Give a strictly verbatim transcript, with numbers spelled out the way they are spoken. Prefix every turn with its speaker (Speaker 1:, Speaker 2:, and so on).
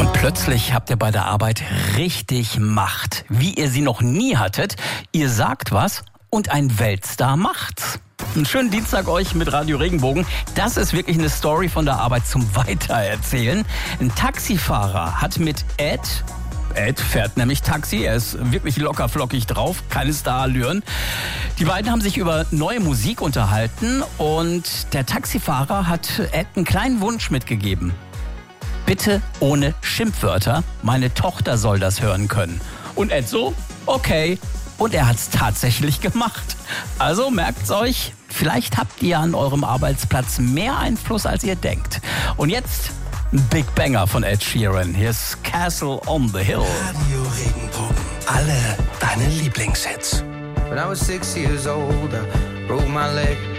Speaker 1: Und plötzlich habt ihr bei der Arbeit richtig Macht, wie ihr sie noch nie hattet. Ihr sagt was und ein Weltstar macht's. Einen schönen Dienstag euch mit Radio Regenbogen. Das ist wirklich eine Story von der Arbeit zum Weitererzählen. Ein Taxifahrer hat mit Ed... Ed fährt nämlich Taxi, er ist wirklich locker flockig drauf, keine Starallüren. Die beiden haben sich über neue Musik unterhalten und der Taxifahrer hat Ed einen kleinen Wunsch mitgegeben. Bitte ohne Schimpfwörter, meine Tochter soll das hören können. Und Ed so, okay. Und er hat es tatsächlich gemacht. Also merkt's euch, vielleicht habt ihr an eurem Arbeitsplatz mehr Einfluss, als ihr denkt. Und jetzt Big Banger von Ed Sheeran. Hier ist Castle on the Hill.
Speaker 2: Radio Regenbogen. Alle deine Lieblingshits.
Speaker 3: When I was six years old, I broke my leg.